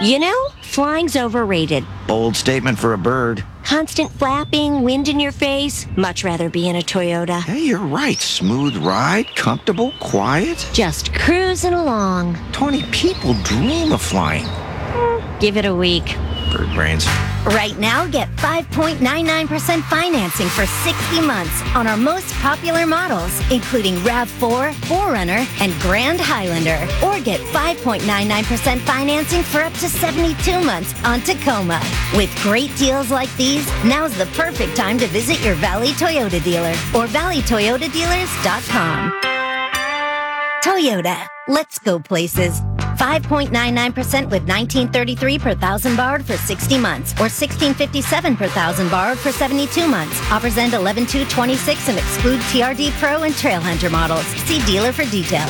You know, flying's overrated. Bold statement for a bird. Constant flapping, wind in your face. Much rather be in a Toyota. Hey, you're right. Smooth ride, comfortable, quiet. Just cruising along. 20 people dream of flying. Give it a week. Bird brains. Right now, get 5.99% financing for 60 months on our most popular models, including RAV4, 4Runner, and Grand Highlander. Or get 5.99% financing for up to 72 months on Tacoma. With great deals like these, now's the perfect time to visit your Valley Toyota dealer or valleytoyotadealers.com. Toyota, let's go places. 5.99% with $19.33 per thousand borrowed for 60 months or $16.57 per thousand borrowed for 72 months. Offers end 11/2/26 and exclude TRD Pro and Trailhunter models. See dealer for details.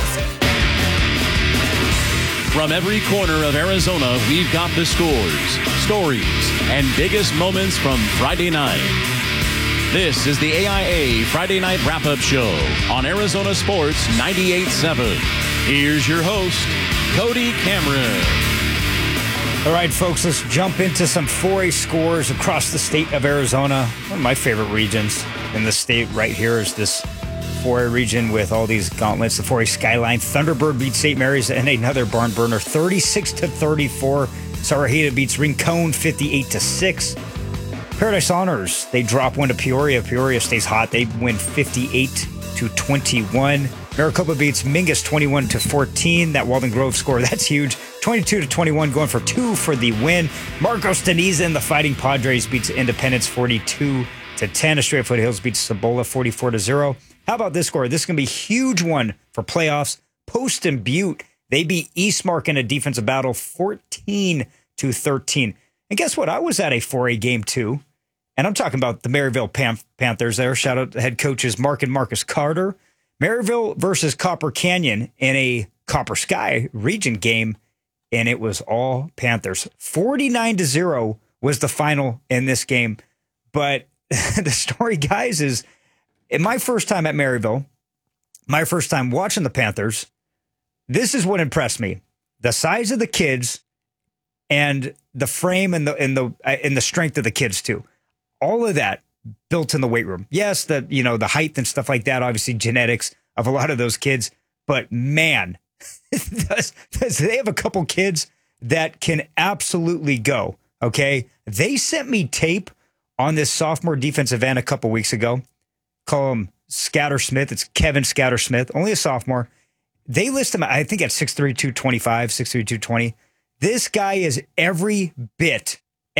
From every corner of Arizona, we've got the scores, stories, and biggest moments from Friday night. This is the AIA Friday Night Wrap-Up Show on Arizona Sports 98.7. Here's your host, Cody Cameron. All right, folks, let's jump into some 4A scores across the state of Arizona. One of my favorite regions in the state right here is this 4A region with all these gauntlets. The 4A Skyline. Thunderbird beats St. Mary's and another barn burner, 36-34. Sarahita beats Rincon, 58-6. Paradise Honors, they drop one to Peoria. Peoria stays hot. They win 58-21. Maricopa beats Mingus 21-14. That Walden Grove score, that's huge. 22-21, going for 2 for the win. Marcos Deniza and the Fighting Padres beats Independence 42-10. Estrella Foothills beats Cibola 44-0. How about this score? This is going to be a huge one for playoffs. Post and Butte, they beat Eastmark in a defensive battle 14-13. And guess what? I was at a 4A game too. And I'm talking about the Maryville Panthers there. Shout out to head coaches Mark and Marcus Carter. Maryville versus Copper Canyon in a Copper Sky region game, and it was all Panthers. 49-0 was the final in this game. But the story, guys, is in my first time at Maryville, my first time watching the Panthers, this is what impressed me. The size of the kids and the frame and the strength of the kids too. All of that built in the weight room. Yes, the height and stuff like that, obviously genetics of a lot of those kids, but man, they have a couple kids that can absolutely go, okay? They sent me tape on this sophomore defensive end a couple weeks ago. Call him Scatter Smith. It's Kevin Scatter Smith, only a sophomore. They list him, I think, at 6'3", 225, 6'3", 220. This guy is every bit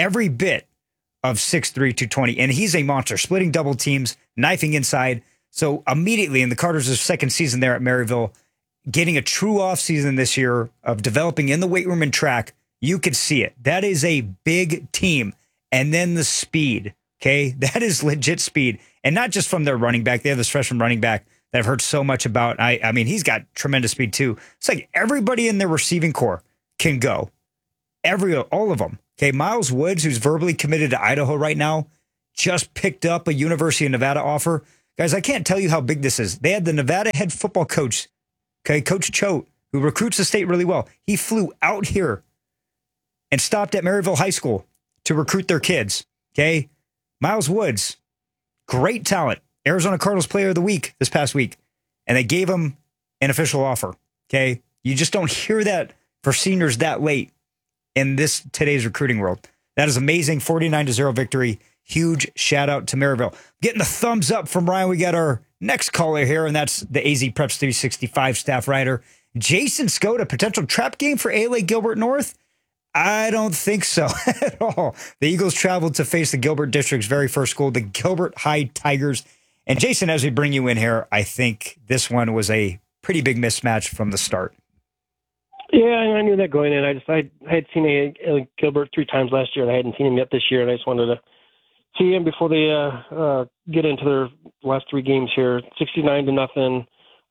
of 6'3", 220, and he's a monster, splitting double teams, knifing inside. So immediately in the Carters' second season there at Maryville, getting a true offseason this year of developing in the weight room and track, you could see it. That is a big team. And then the speed, okay? That is legit speed. And not just from their running back. They have this freshman running back that I've heard so much about. I mean, he's got tremendous speed too. It's like everybody in their receiving core can go. All of them. Okay, Miles Woods, who's verbally committed to Idaho right now, just picked up a University of Nevada offer. Guys, I can't tell you how big this is. They had the Nevada head football coach, okay, Coach Choate, who recruits the state really well. He flew out here and stopped at Maryville High School to recruit their kids, okay? Miles Woods, great talent. Arizona Cardinals Player of the Week this past week. And they gave him an official offer, okay? You just don't hear that for seniors that late in today's recruiting world. That is amazing. 49-0 victory. Huge shout out to Maryville. Getting the thumbs up from Ryan. We got our next caller here, and that's the AZ Preps 365 staff writer, Jason Skoda. Potential trap game for ALA Gilbert North? I don't think so at all. The Eagles traveled to face the Gilbert District's very first school, the Gilbert High Tigers. And Jason, as we bring you in here, I think this one was a pretty big mismatch from the start. Yeah, I knew that going in. I had seen Gilbert 3 times last year, and I hadn't seen him yet this year, and I just wanted to see him before they get into their last 3 games here. 69-0.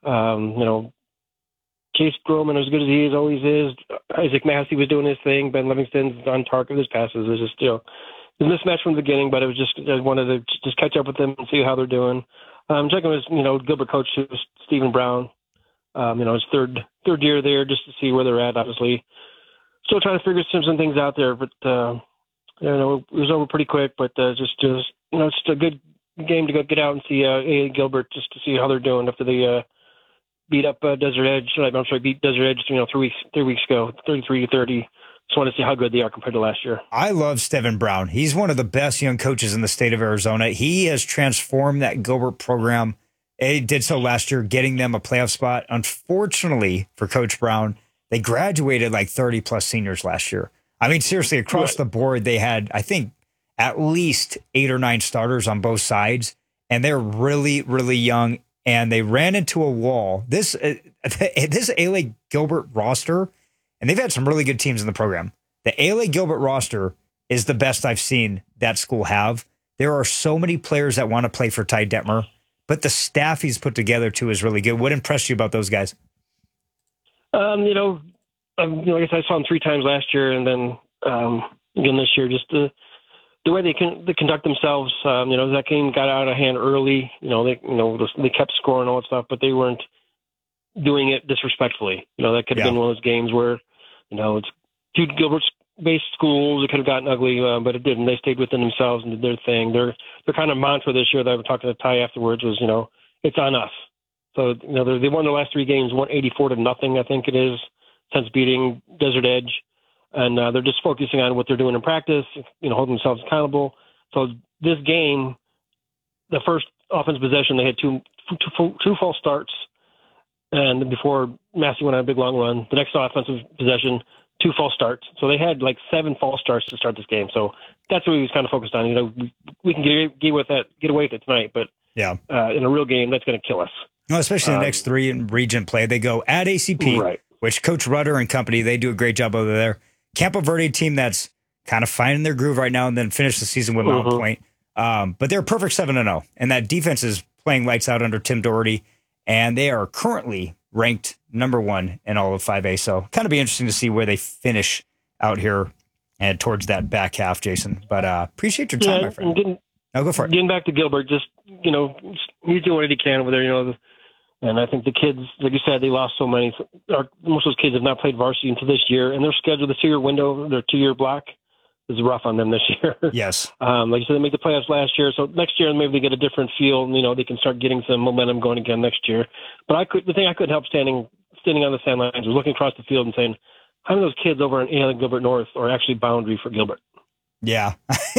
Case Groman, as good as he always is. Isaac Massey was doing his thing. Ben Livingston's on target with his passes. It was just a mismatch from the beginning, but it was just I wanted to just catch up with them and see how they're doing. Checking with Gilbert coach Stephen Brown. His third year there, just to see where they're at. Obviously, still trying to figure some things out there. But it was over pretty quick. But just it's a good game to go get out and see A. Gilbert just to see how they're doing after they beat up Desert Edge. Beat Desert Edge 3 weeks ago, 33-30. Just want to see how good they are compared to last year. I love Steven Brown. He's one of the best young coaches in the state of Arizona. He has transformed that Gilbert program. He did so last year, getting them a playoff spot. Unfortunately for Coach Brown, they graduated like 30-plus seniors last year. I mean, seriously, across the board, they had, I think, at least 8 or 9 starters on both sides, and they're really, really young, and they ran into a wall. This A.L.A. Gilbert roster, and they've had some really good teams in the program. The A.L.A. Gilbert roster is the best I've seen that school have. There are so many players that want to play for Ty Detmer, but the staff he's put together, too, is really good. What impressed you about those guys? Like I said, I saw them 3 times last year, and then again this year. Just the way they conduct themselves. That game got out of hand early. They kept scoring all that stuff, but they weren't doing it disrespectfully. That could have been one of those games where, it's 2 Gilbert-based schools. It could have gotten ugly, but it didn't. They stayed within themselves and did their thing. Their kind of mantra this year that I was talking to Ty afterwards was, it's on us. So, they won the last 3 games, 184-0, I think it is, since beating Desert Edge. And they're just focusing on what they're doing in practice, holding themselves accountable. So this game, the first offensive possession, they had two false starts. And before Massey went on a big long run, the next offensive possession, 2 false starts. So they had like 7 false starts to start this game. So that's what he was kind of focused on. We can get away with it tonight, but in a real game, that's going to kill us. Well, especially the next 3 in region play. They go at ACP, which Coach Rudder and company, they do a great job over there. Campo Verde team that's kind of finding their groove right now and then finish the season with Mount Point. But they're a perfect 7-0. And that defense is playing lights out under Tim Doherty. And they are currently ranked number 1 in all of 5A. So kind of be interesting to see where they finish out here and towards that back half, Jason. But appreciate your time, my friend. Go for it. Getting back to Gilbert, just, he's doing what he can over there, and I think the kids, like you said, they lost so many. Most of those kids have not played varsity until this year, and their schedule, the 2-year window, their 2-year block is rough on them this year. Yes. Like you said, they made the playoffs last year, so next year maybe they get a different feel, and, they can start getting some momentum going again next year. But the thing I couldn't help standing on the sidelines was looking across the field and saying, how many of those kids over in A.L.A. Gilbert North are actually boundary for Gilbert? Yeah.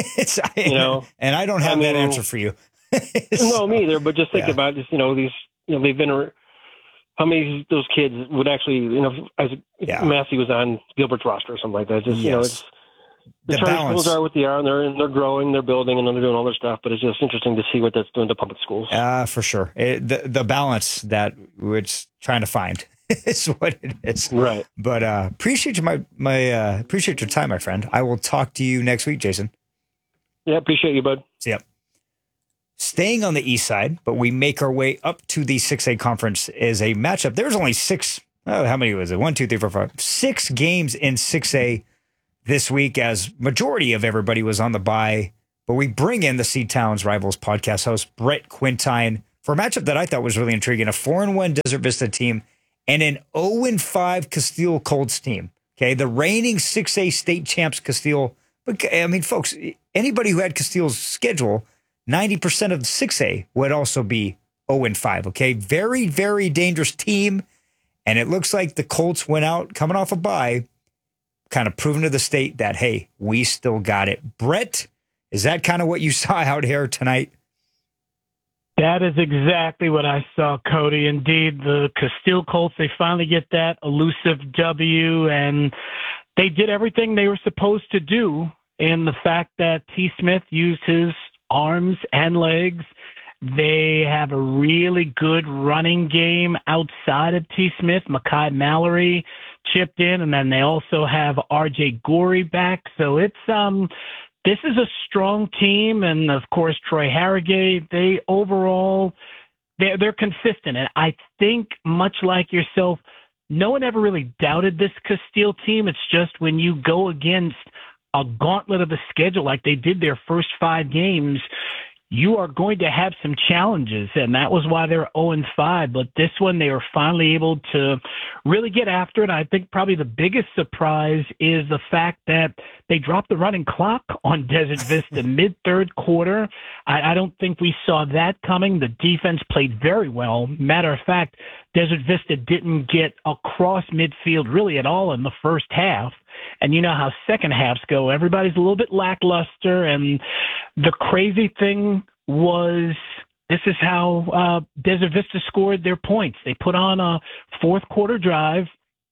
And I don't have that answer for you. No, me either, but just think about this, they've been, how many of those kids would actually, Massey was on Gilbert's roster or something like that. Just, it's the charter schools are what they are, and they're growing, they're building, and they're doing all their stuff, but it's just interesting to see what that's doing to public schools. For sure. The balance that we're trying to find is what it is. Right. But appreciate your time, my friend. I will talk to you next week, Jason. Yeah, appreciate you, bud. See ya. Staying on the east side, but we make our way up to the 6A conference is a matchup. There's only 6. How many was it? 1, 2, 3, 4, 5. 6 games in 6A this week, as majority of everybody was on the bye. But we bring in the C-Towns Rivals podcast host, Brett Quintine, for a matchup that I thought was really intriguing. A 4-1 Desert Vista team and an 0-5 Castile Colts team. Okay, the reigning 6A state champs Castile. But I mean, folks, anybody who had Castile's schedule, 90% of 6A would also be 0-5, okay? Very, very dangerous team. And it looks like the Colts went out coming off a bye, kind of proving to the state that, hey, we still got it. Brett, is that kind of what you saw out here tonight? That is exactly what I saw, Cody. Indeed, the Castile Colts, they finally get that elusive W, and they did everything they were supposed to do. And the fact that T. Smith used his arms and legs, they have a really good running game outside of T. Smith. Makai Mallory chipped in, and then they also have R.J. Gorey back. So it's this is a strong team, and of course Troy Harrogate. They overall they're consistent, and I think much like yourself, no one ever really doubted this Castile team. It's just when you go against a gauntlet of a schedule like they did their first 5 games, you are going to have some challenges, and that was why they're 0-5. But this one, they were finally able to really get after it. I think probably the biggest surprise is the fact that they dropped the running clock on Desert Vista mid-third quarter. I don't think we saw that coming. The defense played very well. Matter of fact, Desert Vista didn't get across midfield really at all in the first half. And you know how second halves go. Everybody's a little bit lackluster. And the crazy thing was, this is how Desert Vista scored their points. They put on a fourth quarter drive.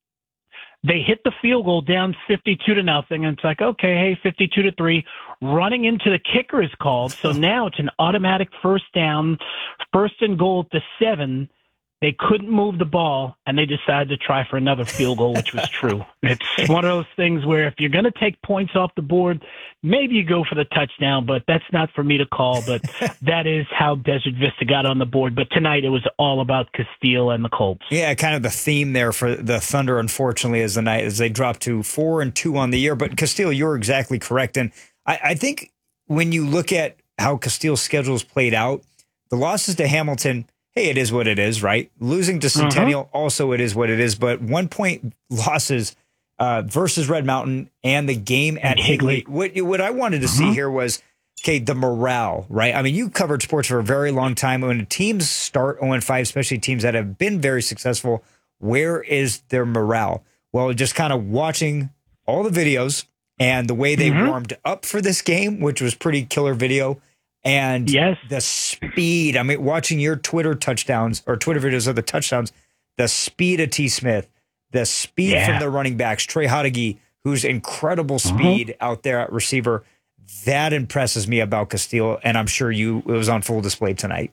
They hit the field goal down 52-0, and it's like, okay, hey, 52-3. Running into the kicker is called. So now it's an automatic first down, first and goal at the 7. They couldn't move the ball, and they decided to try for another field goal, which was true. It's one of those things where if you're going to take points off the board, maybe you go for the touchdown, but that's not for me to call. But that is how Desert Vista got on the board. But tonight it was all about Castile and the Colts. Yeah, kind of the theme there for the Thunder, unfortunately, is the night as they dropped to 4-2 on the year. But Castile, you're exactly correct. And I think when you look at how Castile's schedule is played out, the losses to Hamilton, hey, it is what it is, right? Losing to Centennial, also it is what it is. But 1-point losses versus Red Mountain and the game at Higley. What I wanted to see here was, okay, the morale, right? I mean, you covered sports for a very long time. When teams start 0-5, especially teams that have been very successful, where is their morale? Well, just kind of watching all the videos and the way they warmed up for this game, which was pretty killer video. And the speed, I mean, watching your Twitter touchdowns or Twitter videos of the touchdowns, the speed of T. Smith, the speed from the running backs, Trey Hodeggy, who's incredible speed out there at receiver, that impresses me about Castile, and I'm sure it was on full display tonight.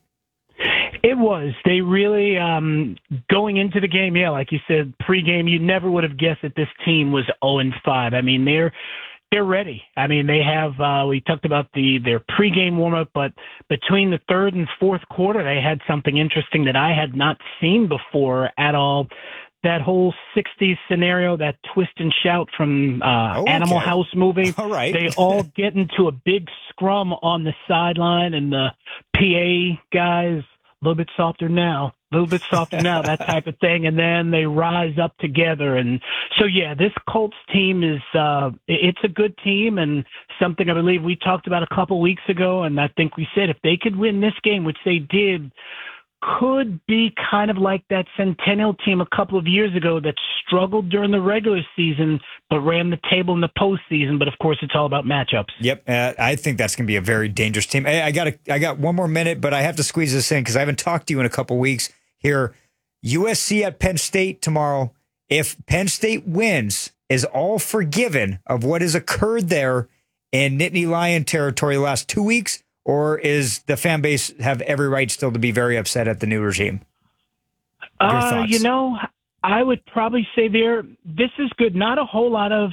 It was. They really, going into the game, like you said, pregame, you never would have guessed that this team was 0-5. I mean, they're ready. I mean, they have, we talked about their pregame warm-up, but between the third and fourth quarter, they had something interesting that I had not seen before at all. That whole 60s scenario, that twist and shout from Animal House movie. All right. They all get into a big scrum on the sideline, and the PA guys, a little bit softer now, that type of thing. And then they rise up together. And so, this Colts team is, it's a good team, and something I believe we talked about a couple weeks ago. And I think we said if they could win this game, which they did, could be kind of like that Centennial team a couple of years ago that struggled during the regular season but ran the table in the postseason. But of course, it's all about matchups. Yep, I think that's going to be a very dangerous team. Hey, I got one more minute, but I have to squeeze this in because I haven't talked to you in a couple weeks here. USC at Penn State tomorrow. If Penn State wins, is all forgiven of what has occurred there in Nittany Lion territory the last 2 weeks? Or is the fan base have every right still to be very upset at the new regime? Your thoughts? I would probably say this is good. Not a whole lot of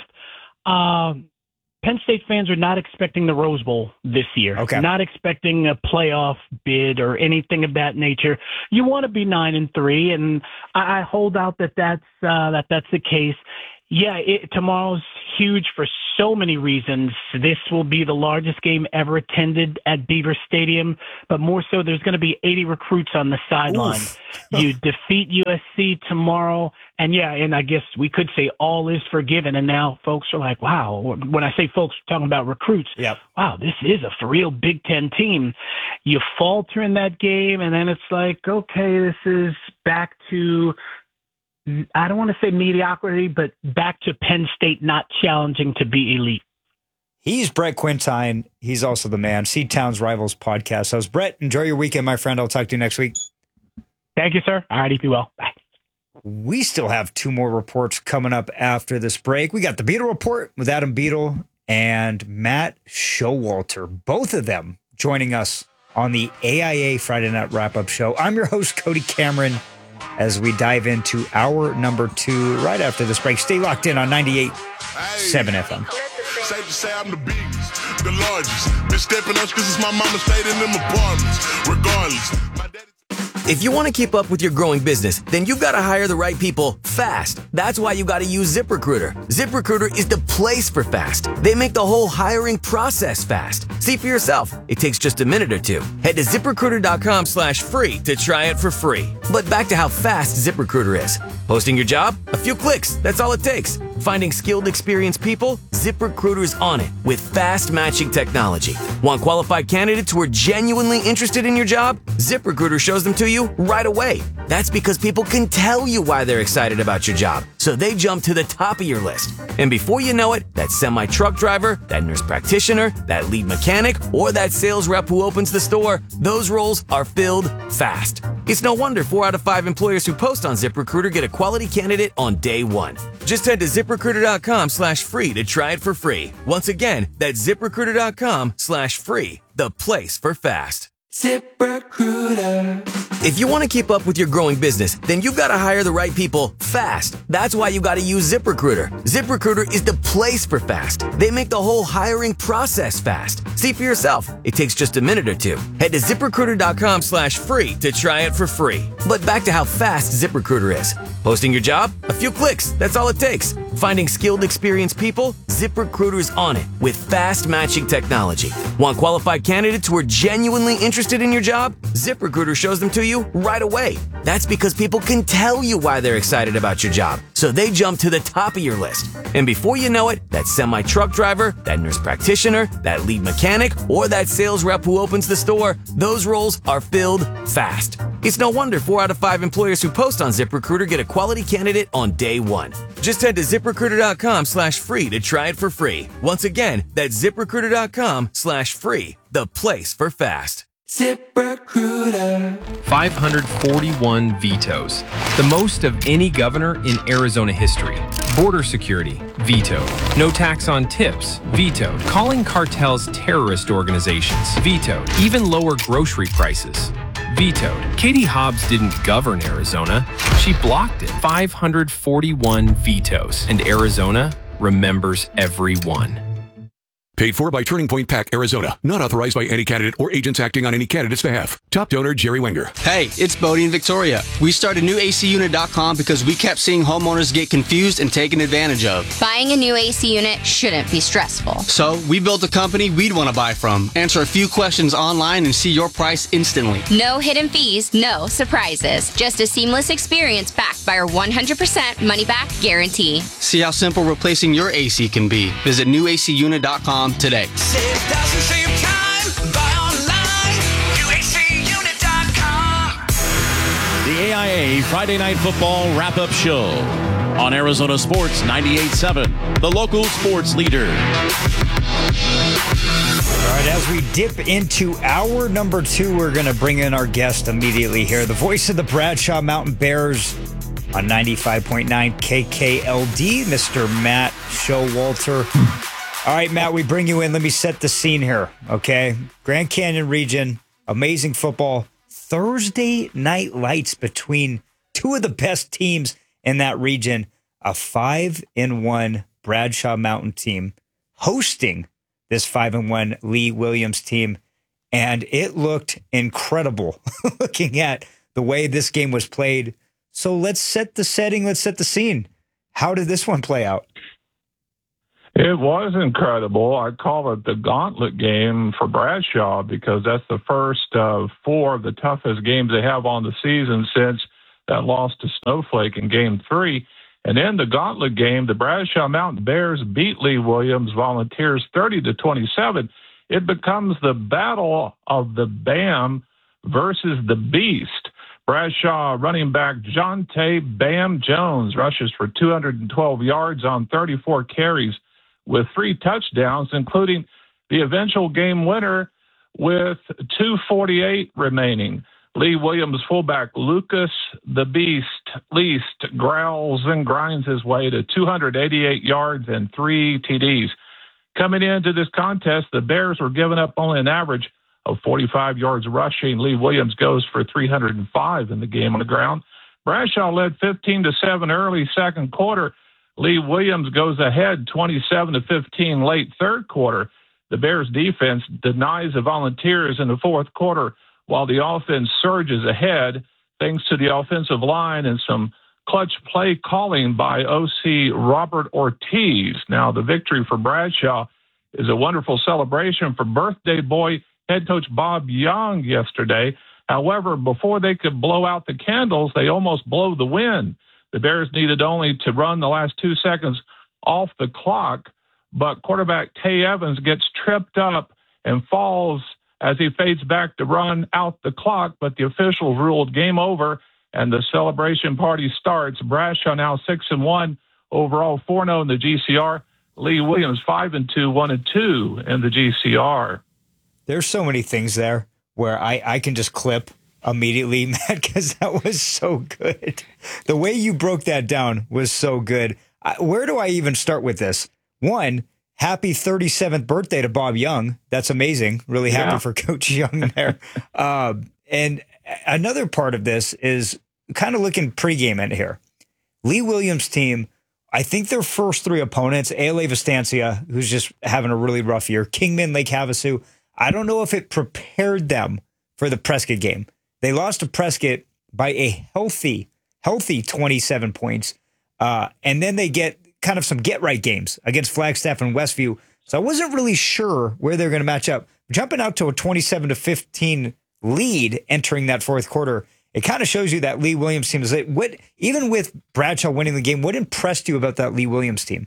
Penn State fans are not expecting the Rose Bowl this year. Okay. Not expecting a playoff bid or anything of that nature. You want to be 9-3, and I hold out that's the case. Yeah, tomorrow's huge for so many reasons. This will be the largest game ever attended at Beaver Stadium, but more so, there's going to be 80 recruits on the sideline. You defeat USC tomorrow, and I guess we could say all is forgiven. And now folks are like, wow. When I say folks, we're talking about recruits. Yep. Wow, this is a for real Big Ten team. You falter in that game, and then it's like, okay, this is back to, I don't want to say mediocrity, but back to Penn State not challenging to be elite. He's Brett Quintine. He's also the man. Seed Towns Rivals podcast. So, Brett, enjoy your weekend, my friend. I'll talk to you next week. Thank you, sir. All righty, be well. Bye. We still have two more reports coming up after this break. We got the Beetle Report with Adam Beetle and Matt Showalter, both of them joining us on the AIA Friday Night Wrap-Up Show. I'm your host, Cody Cameron, as we dive into hour number 2 right after this break. Stay locked in on 98.7 FM. Safe to say I'm the biggest, the largest. Been stepping up because it's my mama stayed in them apartments. Regardless, my daddy... If you want to keep up with your growing business, then you've got to hire the right people fast. That's why you got to use ZipRecruiter. ZipRecruiter is the place for fast. They make the whole hiring process fast. See for yourself. It takes just a minute or two. Head to ZipRecruiter.com/free to try it for free. But back to how fast ZipRecruiter is. Posting your job? A few clicks. That's all it takes. Finding skilled, experienced people? ZipRecruiter's on it with fast matching technology. Want qualified candidates who are genuinely interested in your job? ZipRecruiter shows them to you right away. That's because people can tell you why they're excited about your job, so they jump to the top of your list. And before you know it, that semi-truck driver, that nurse practitioner, that lead mechanic, or that sales rep who opens the store, those roles are filled fast. It's no wonder 4 out of 5 employers who post on ZipRecruiter get a quality candidate on day one. Just head to ZipRecruiter.com/free to try it for free. Once again, that's ZipRecruiter.com/free, the place for fast. ZipRecruiter. If you want to keep up with your growing business, then you've got to hire the right people fast. That's why you got to use ZipRecruiter. ZipRecruiter is the place for fast. They make the whole hiring process fast. See for yourself. It takes just a minute or two. Head to ZipRecruiter.com/free to try it for free. But back to how fast ZipRecruiter is. Posting your job? A few clicks. That's all it takes. Finding skilled, experienced people? ZipRecruiter's on it with fast matching technology. Want qualified candidates who are genuinely interested in your job? ZipRecruiter shows them to you right away. That's because people can tell you why they're excited about your job, so they jump to the top of your list. And before you know it, that semi-truck driver, that nurse practitioner, that lead mechanic, or that sales rep who opens the store, those roles are filled fast. It's no wonder 4 out of 5 employers who post on ZipRecruiter get a quality candidate on day one. Just head to ZipRecruiter.com/free to try it for free. Once again, that's ZipRecruiter.com/free, the place for fast. ZipRecruiter. 541 vetoes, the most of any governor in Arizona history. Border security, vetoed. No tax on tips, vetoed. Calling cartels terrorist organizations, vetoed. Even lower grocery prices, vetoed. Katie Hobbs didn't govern Arizona, she blocked it. 541 vetoes, and Arizona remembers every one. Paid for by Turning Point PAC, Arizona. Not authorized by any candidate or agents acting on any candidate's behalf. Top donor, Jerry Wenger. Hey, it's Bodie in Victoria. We started NewACUnit.com because we kept seeing homeowners get confused and taken advantage of. Buying a new AC unit shouldn't be stressful. So we built a company we'd want to buy from. Answer a few questions online and see your price instantly. No hidden fees, no surprises. Just a seamless experience backed by our 100% money-back guarantee. See how simple replacing your AC can be. Visit NewACUnit.com today. Save thousands, save time. Buy online. NewACUnit.com. The AIA Friday Night Football Wrap-Up Show on Arizona Sports 98.7, the local sports leader. All right, as we dip into hour number 2, we're going to bring in our guest immediately here, the voice of the Bradshaw Mountain Bears on 95.9 KKLD, Mr. Matt Showalter. All right, Matt, we bring you in. Let me set the scene here, okay? Grand Canyon region, amazing football. Thursday night lights between two of the best teams in that region. A 5-1 Bradshaw Mountain team hosting this 5-1 Lee Williams team. And it looked incredible looking at the way this game was played. So let's set the setting. Let's set the scene. How did this one play out? It was incredible. I call it the gauntlet game for Bradshaw because that's the first of 4 of the toughest games they have on the season since that loss to Snowflake in Game 3. And in the gauntlet game, the Bradshaw Mountain Bears beat Lee Williams Volunteers 30-27. It becomes the battle of the Bam versus the Beast. Bradshaw running back Jonte Bam Jones rushes for 212 yards on 34 carries with 3 touchdowns, including the eventual game winner with 2:48 remaining. Lee Williams fullback Lucas the Beast Least growls and grinds his way to 288 yards and 3 TDs. Coming into this contest, the Bears were giving up only an average of 45 yards rushing. Lee Williams goes for 305 in the game on the ground. Bradshaw led 15-7 early second quarter. Lee Williams goes ahead 27-15 late third quarter. The Bears defense denies the Volunteers in the fourth quarter while the offense surges ahead. thanks to the offensive line and some clutch play calling by OC Robert Ortiz. Now, the victory for Bradshaw is a wonderful celebration for birthday boy head coach Bob Young yesterday. However, before they could blow out the candles, they almost blew the wind. The Bears needed only to run the last 2 seconds off the clock, but quarterback Tay Evans gets tripped up and falls as he fades back to run out the clock, but the officials ruled game over, and the celebration party starts. Bradshaw now 6-1, overall 4-0 in the GCR. Lee Williams 5-2, 1-2 in the GCR. There's so many things there where I can just clip immediately, Matt, because that was so good. The way you broke that down was so good. Where do I even start with this? One, happy 37th birthday to Bob Young. That's amazing. Really happy for Coach Young there. And another part of this is kind of looking pregame in here. Lee Williams' team, I think their first 3 opponents, ALA Vistancia, who's just having a really rough year, Kingman, Lake Havasu, I don't know if it prepared them for the Prescott game. They lost to Prescott by a healthy 27 points. And then they get kind of some get-right games against Flagstaff and Westview. So I wasn't really sure where they're going to match up. Jumping out to a 27-15 lead entering that fourth quarter, it kind of shows you that Lee Williams team is what, even with Bradshaw winning the game, what impressed you about that Lee Williams team?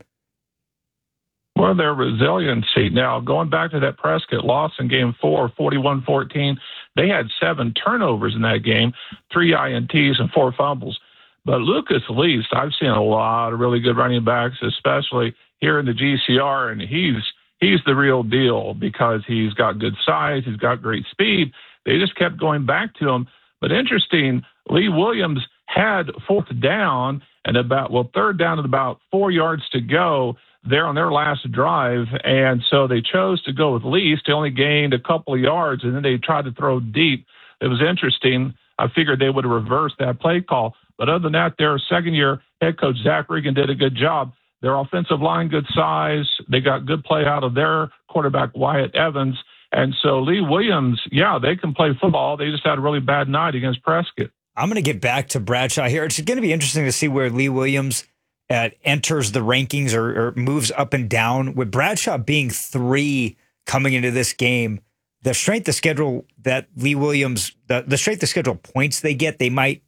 Well, their resiliency. Now, going back to that Prescott loss in game 4, 41-14, they had 7 turnovers in that game, 3 INTs and 4 fumbles. But Lucas Least, I've seen a lot of really good running backs, especially here in the GCR, and he's the real deal because he's got good size, he's got great speed. They just kept going back to him. But interesting, Lee Williams had 4th down and third down and about 4 yards to go there on their last drive, and so they chose to go with Least. They only gained a couple of yards, and then they tried to throw deep. It was interesting. I figured they would have reversed that play call. But other than that, their second-year head coach, Zach Regan, did a good job. Their offensive line, good size. They got good play out of their quarterback, Wyatt Evans. And so Lee Williams, they can play football. They just had a really bad night against Prescott. I'm going to get back to Bradshaw here. It's going to be interesting to see where Lee Williams enters the rankings or moves up and down. With Bradshaw being 3 coming into this game, the strength of schedule that Lee Williams, the strength of schedule points they get, they might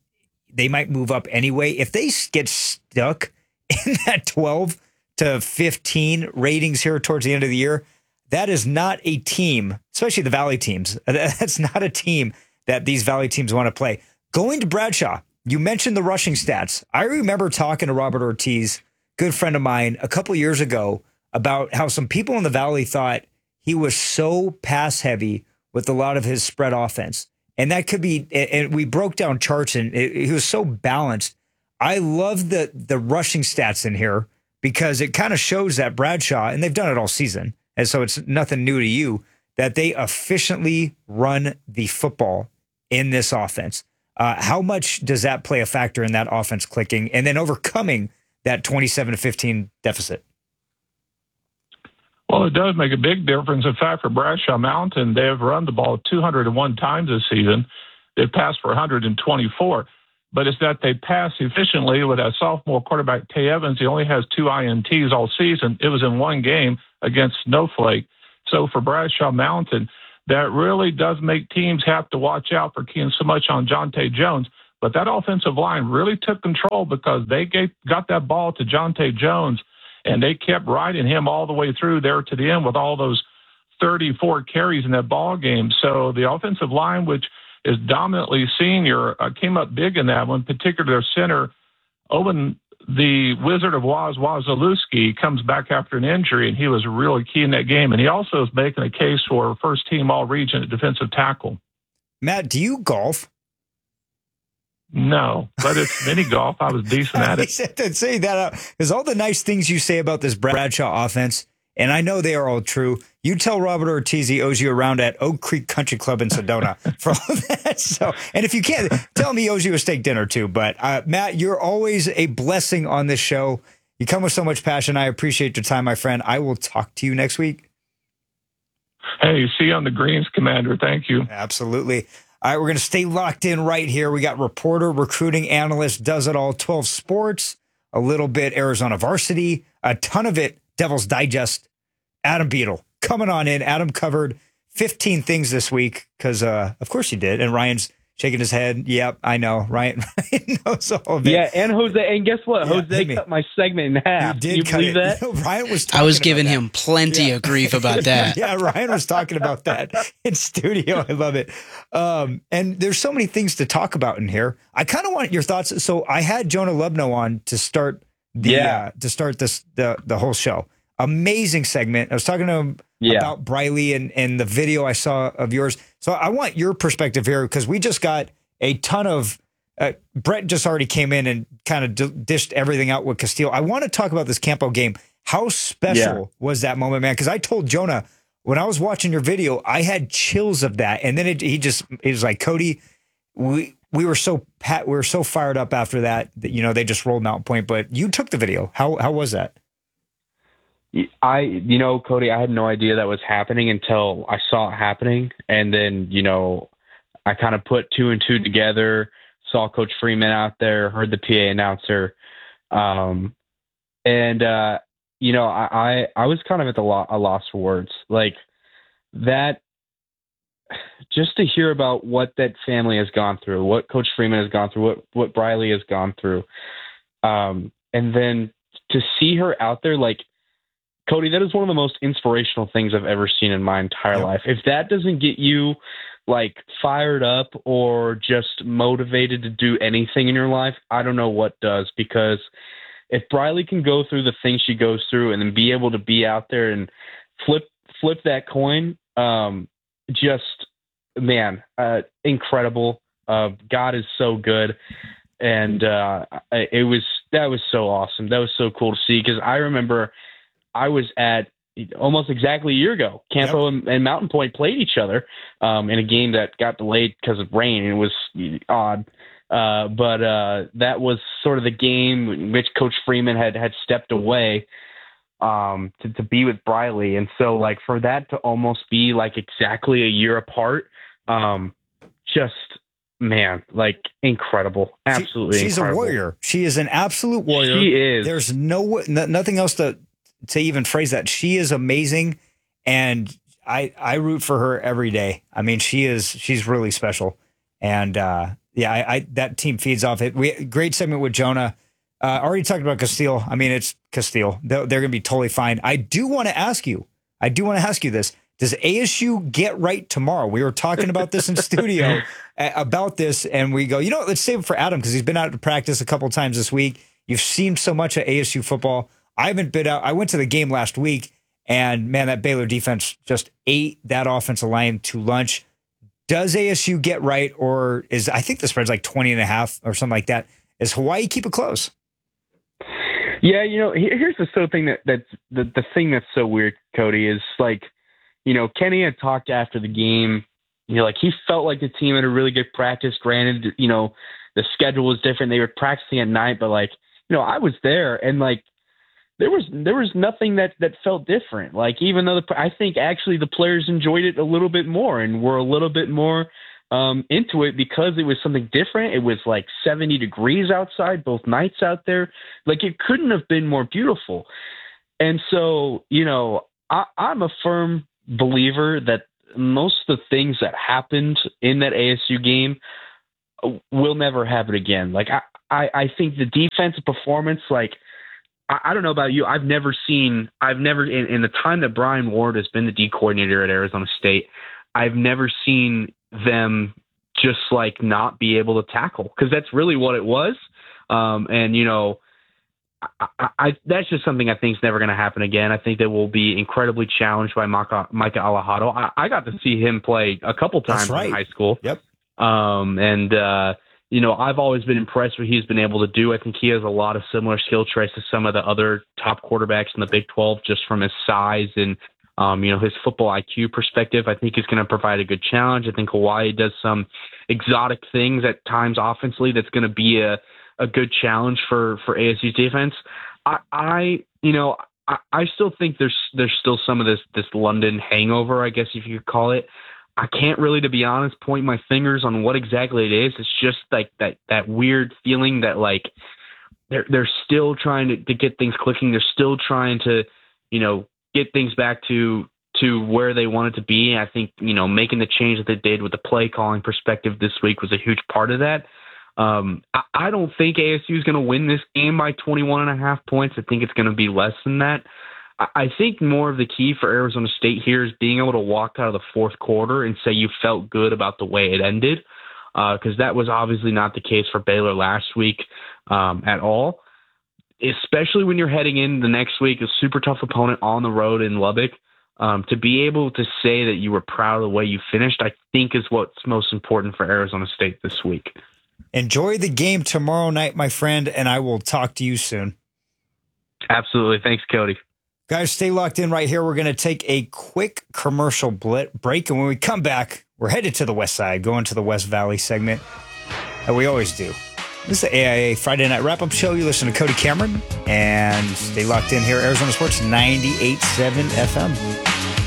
move up anyway. If they get stuck in that 12 to 15 ratings here towards the end of the year, that is not a team, especially the Valley teams. That's not a team that these Valley teams want to play. Going to Bradshaw, you mentioned the rushing stats. I remember talking to Robert Ortiz, good friend of mine, a couple years ago about how some people in the Valley thought he was so pass heavy with a lot of his spread offense. And that could be, and we broke down charts and he was so balanced. I love the rushing stats in here because it kind of shows that Bradshaw, and they've done it all season, and so it's nothing new to you, that they efficiently run the football in this offense. How much does that play a factor in that offense clicking and then overcoming that 27-15 deficit? Well, it does make a big difference. In fact, for Bradshaw Mountain, they have run the ball 201 times this season. They've passed for 124. But it's that they pass efficiently with that sophomore quarterback, Tay Evans. He only has 2 INTs all season. It was in one game against Snowflake. So for Bradshaw Mountain, that really does make teams have to watch out for keying so much on Jonte Jones. But that offensive line really took control because they got that ball to Jonte Jones, and they kept riding him all the way through there to the end with all those 34 carries in that ball game. So the offensive line, which is dominantly senior, came up big in that one, particularly their center, Owen, the Wizard of Wazalewski, comes back after an injury, and he was really key in that game. And he also is making a case for first-team all-region at defensive tackle. Matt, do you golf? No, but it's mini golf. I was decent at it. Say that out. Because all the nice things you say about this Bradshaw offense, and I know they are all true, you tell Robert Ortiz he owes you around at Oak Creek Country Club in Sedona for all that. So, and if you can't, tell me he owes you a steak dinner too. But Matt, you're always a blessing on this show. You come with so much passion. I appreciate your time, my friend. I will talk to you next week. Hey, see you on the greens, Commander. Thank you. Absolutely. All right, we're going to stay locked in right here. We got reporter, recruiting analyst, does it all, 12 sports, a little bit Arizona varsity, a ton of it Devil's Digest. Adam Beadle coming on in. Adam covered 15 things this week because, of course, he did. And Ryan's shaking his head. Yep, I know. Ryan knows all of it. Yeah, and Jose. And guess what? Yeah, Jose cut my segment in half. Can you believe that? Ryan was I was giving him plenty of grief about that. Yeah, Ryan was talking about that in studio. I love it. And there's so many things to talk about in here. I kind of want your thoughts. So I had Jonah Lubno on to start the whole show. Amazing segment. I was talking to him about Briley and the video I saw of yours. So I want your perspective here because we just got a ton of Brett just already came in and kind of dished everything out with Castillo. I want to talk about this Campo game. How special was that moment, man? Because I told Jonah when I was watching your video, I had chills of that. And then he was like, Cody, we were so fired up after that they just rolled Mountain Point. But you took the video. How was that? Cody, I had no idea that was happening until I saw it happening. And then, I kind of put two and two together, saw Coach Freeman out there, heard the PA announcer. I was kind of at a loss for words. Like that, just to hear about what that family has gone through, what Coach Freeman has gone through, what Briley has gone through. And then to see her out there, like, Cody, that is one of the most inspirational things I've ever seen in my entire life. If that doesn't get you like fired up or just motivated to do anything in your life, I don't know what does. Because if Briley can go through the things she goes through and then be able to be out there and flip that coin, incredible. God is so good. And that was so awesome. That was so cool to see because I remember I was at almost exactly a year ago. Campo and Mountain Point played each other in a game that got delayed because of rain. It was odd. But that was sort of the game in which Coach Freeman had stepped away to be with Briley. And so, like, for that to almost be, like, exactly a year apart, like, incredible. Absolutely She's incredible. a warrior. She is an absolute warrior. She is. There's nothing else to even phrase that. She is amazing, and I root for her every day. I mean, she's really special, and that team feeds off it. Great segment with Jonah. Already talked about Castillo. I mean, it's Castillo. They're going to be totally fine. I do want to ask you this. Does ASU get right tomorrow? We were talking about this in studio about this, and we go, let's save it for Adam because he's been out to practice a couple times this week. You've seen so much of ASU football. I haven't been out. I went to the game last week, and man, that Baylor defense just ate that offensive line to lunch. Does ASU get right, or I think the spread's like 20.5 or something like that. Is Hawaii keep it close? Yeah, here's the thing that's the thing that's so weird, Cody, is like, Kenny had talked after the game. Like he felt like the team had a really good practice. Granted, the schedule was different. They were practicing at night, but like, I was there and like, there was nothing that felt different. Like, even though I think actually the players enjoyed it a little bit more and were a little bit more into it because it was something different. It was like 70 degrees outside, both nights out there. Like, it couldn't have been more beautiful. And so, I'm a firm believer that most of the things that happened in that ASU game will never happen again. Like, I think the defensive performance, like, I don't know about you. I've never in the time that Brian Ward has been the D coordinator at Arizona State, I've never seen them just like not be able to tackle, because that's really what it was. That's just something I think is never going to happen again. I think they will be incredibly challenged by Micah Alejado. I got to see him play a couple times in high school. Yep. I've always been impressed with what he's been able to do. I think he has a lot of similar skill traits to some of the other top quarterbacks in the Big 12, just from his size and, his football IQ perspective. I think he's going to provide a good challenge. I think Hawaii does some exotic things at times offensively that's going to be a good challenge for ASU's defense. I still think there's still some of this London hangover, I guess if you could call it. I can't really, to be honest, point my fingers on what exactly it is. It's just like that weird feeling that like they're still trying to get things clicking. They're still trying to, get things back to where they want it to be. I think, making the change that they did with the play calling perspective this week was a huge part of that. I don't think ASU is going to win this game by 21.5 points. I think it's going to be less than that. I think more of the key for Arizona State here is being able to walk out of the fourth quarter and say you felt good about the way it ended, because that was obviously not the case for Baylor last week at all, especially when you're heading in the next week, a super tough opponent on the road in Lubbock. To be able to say that you were proud of the way you finished, I think is what's most important for Arizona State this week. Enjoy the game tomorrow night, my friend, and I will talk to you soon. Absolutely. Thanks, Cody. Guys, stay locked in right here. We're going to take a quick commercial break, and when we come back, we're headed to the West Side, going to the West Valley segment, that we always do. This is the AIA Friday Night Wrap-Up Show. You listen to Cody Cameron, and stay locked in here. Arizona Sports 98.7 FM.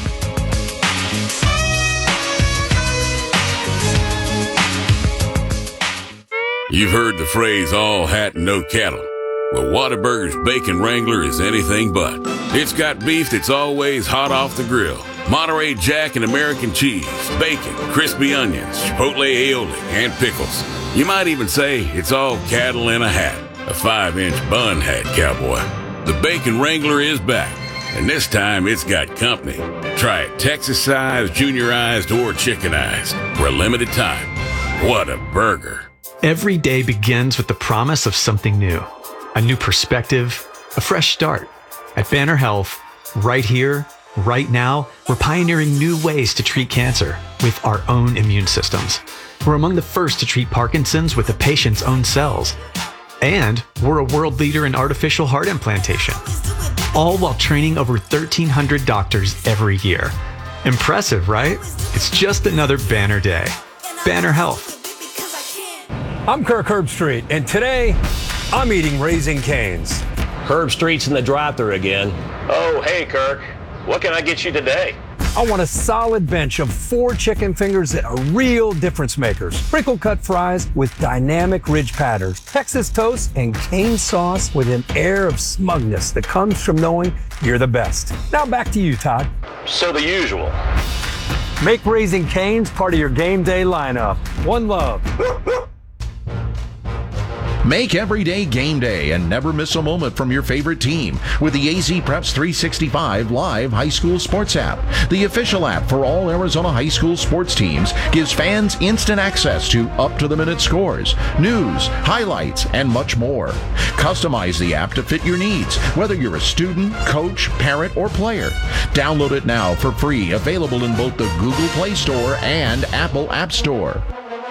You've heard the phrase, all hat and no cattle. Well, Whataburger's Bacon Wrangler is anything but. It's got beef that's always hot off the grill. Monterey Jack and American cheese, bacon, crispy onions, chipotle aioli, and pickles. You might even say it's all cattle in a hat. A 5-inch bun hat, cowboy. The Bacon Wrangler is back, and this time it's got company. Try it Texas-sized, juniorized, or chickenized for a limited time. What a burger. Every day begins with the promise of something new. A new perspective, a fresh start. At Banner Health, right here, right now, we're pioneering new ways to treat cancer with our own immune systems. We're among the first to treat Parkinson's with the patient's own cells. And we're a world leader in artificial heart implantation. All while training over 1,300 doctors every year. Impressive, right? It's just another Banner day. Banner Health. I'm Kirk Herbstreit, and today I'm eating Raising Cane's. Herbstreit's in the drive-thru again. Oh, hey, Kirk. What can I get you today? I want a solid bench of 4 chicken fingers that are real difference makers. Sprinkle cut fries with dynamic ridge patterns, Texas toast, and cane sauce with an air of smugness that comes from knowing you're the best. Now back to you, Todd. So the usual. Make Raising Cane's part of your game day lineup. One love. Make every day game day and never miss a moment from your favorite team with the AZ Preps 365 live high school sports app. The official app for all Arizona high school sports teams gives fans instant access to up-to-the-minute scores, news, highlights, and much more. Customize the app to fit your needs, whether you're a student, coach, parent, or player. Download it now for free, available in both the Google Play Store and Apple App Store.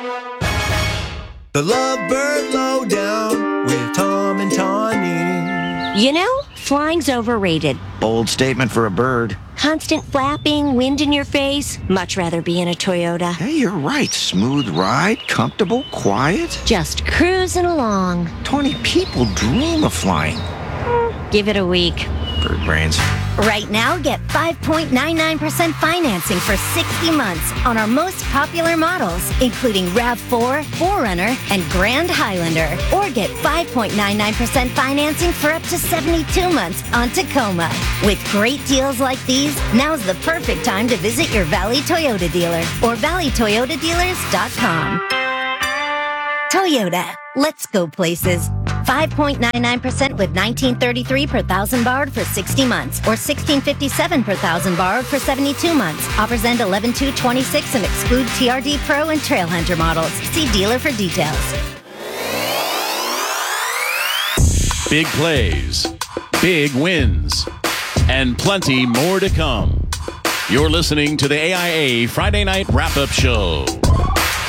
The Lovebird Lowdown with Tom and Tawny. You know, flying's overrated. Bold statement for a bird. Constant flapping, wind in your face. Much rather be in a Toyota. Hey, you're right. Smooth ride, comfortable, quiet. Just cruising along. 20 people dream of flying. Give it a week. Bird brains. Right now, get 5.99% financing for 60 months on our most popular models, including RAV4, 4Runner, and Grand Highlander. Or get 5.99% financing for up to 72 months on Tacoma. With great deals like these, now's the perfect time to visit your Valley Toyota dealer or valleytoyotadealers.com. Toyota, let's go places. 5.99% with $19.33 per thousand borrowed for 60 months or $16.57 per thousand borrowed for 72 months. Offers end 11/2/26 and exclude TRD Pro and Trailhunter models. See dealer for details. Big plays, big wins, and plenty more to come. You're listening to the AIA Friday Night Wrap-Up Show.